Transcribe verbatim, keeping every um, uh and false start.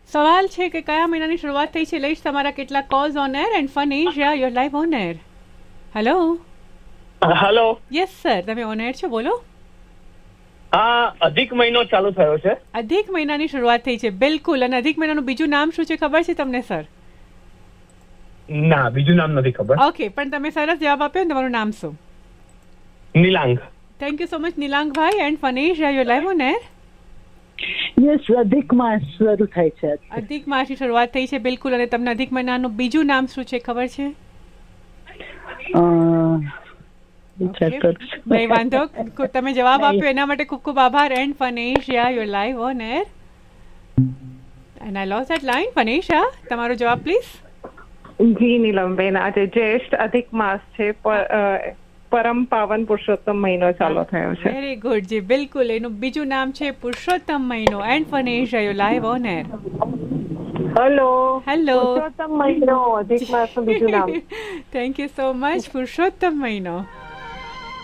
સવાલ છે કે કયા મહિનાની શરૂઆત થઈ છે. લઈશ તમારા કેટલા calls on air and fun Asia your live on air. Hello. Hello. Yes sir, તમે ઓન એર છો, બોલો. હા, અધિક મહિનો ચાલુ થયો છે. અધિક મહિનાની શરૂઆત થઈ છે, બિલકુલ. અને અધિક મહિનાનું બીજું નામ શું છે ખબર છે તમને સર? ના, બીજું નામ નથી ખબર. ઓકે, પણ તમે સરસ જવાબ આપ્યો ને. તમારું નામ શું? નીલાંગ. Thank you so much નીલાંગભાઈ and fun Asia your live on air. Yes, અધિક માસ શરૂ થાય છે. અધિક માસની શરૂઆત થઈ છે, બિલકુલ. અને તમને અધિક મહિનાનું બીજું નામ શું છે ખબર છે? નહીં વાંધો, તમે જવાબ આપ્યો એના માટે ખૂબ ખૂબ આભાર. And fun Asia your live on air. And I lost that line. Fun Asia, તમારો જવાબ પ્લીઝ. જી નીલમબેન, આજે જ્યેષ્ઠ અધિક માસ છે, પરમ પાવન પુરુષોત્તમ મહિનો ચાલુ થયો છે. વેરી ગુડ જી, બિલકુલ. એનું બીજું નામ છે પુરુષોત્તમ મહિનો. And fun Asia your live on air. Hello. Hello. Purushottam મહિનો, અધિક માસનું બીજું નામ. Thank you so much. Purushottam મહિનો.